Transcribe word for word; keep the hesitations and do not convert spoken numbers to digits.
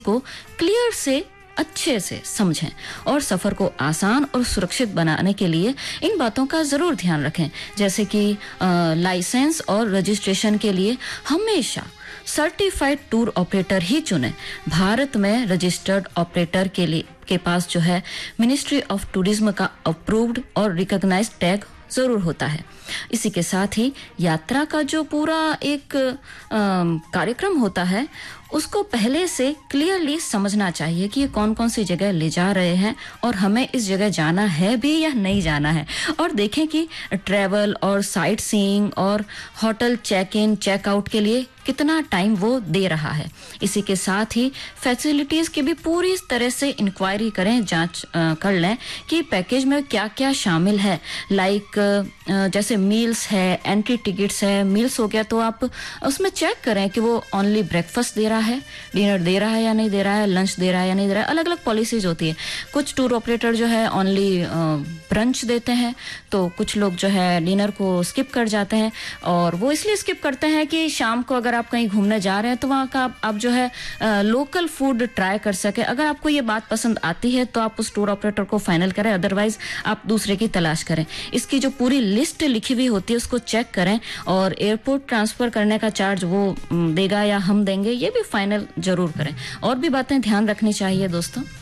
को क्लियर से अच्छे से समझें और सफर को आसान और सुरक्षित बनाने के लिए इन बातों का जरूर ध्यान रखें, जैसे कि लाइसेंस और रजिस्ट्रेशन के लिए हमेशा सर्टिफाइड टूर ऑपरेटर ही चुनें। भारत में रजिस्टर्ड ऑपरेटर के लिए के पास जो है मिनिस्ट्री ऑफ टूरिज्म का अप्रूव्ड और रिकॉग्नाइज्ड टैग जरूर होता है। इसी के साथ ही यात्रा का जो पूरा एक कार्यक्रम होता है उसको पहले से क्लियरली समझना चाहिए कि ये कौन कौन सी जगह ले जा रहे हैं और हमें इस जगह जाना है भी या नहीं जाना है। और देखें कि ट्रैवल और साइट सीइंग और hotel check in check out के लिए कितना टाइम वो दे रहा है। इसी के साथ ही फैसिलिटीज की भी पूरी तरह से इंक्वायरी करें, जांच कर लें कि पैकेज में क्या क्या शामिल है। लाइक जैसे मील्स है, एंट्री टिकट्स है। मील्स हो गया तो आप उसमें चेक करें कि वो ओनली ब्रेकफास्ट दे रहा है, डिनर दे रहा है या नहीं दे रहा है, लंच दे रहा है या नहीं दे रहा है। अलग अलग पॉलिसीज होती है। कुछ टूर ऑपरेटर जो है ओनली ब्रंच देते हैं, तो कुछ लोग जो है डिनर को स्किप कर जाते हैं। और वो इसलिए स्किप करते हैं कि शाम को अगर आप कहीं घूमने जा रहे हैं तो वहाँ का आप, आप जो है लोकल फूड ट्राई कर सके। अगर आपको ये बात पसंद आती है तो आप उस टूर ऑपरेटर को फाइनल करें, अदरवाइज आप दूसरे की तलाश करें। इसकी जो पूरी लिस्ट लिखी हुई होती है उसको चेक करें और एयरपोर्ट ट्रांसफर करने का चार्ज वो देगा या हम देंगे, ये भी फाइनल जरूर करें। और भी बातें ध्यान रखनी चाहिए दोस्तों।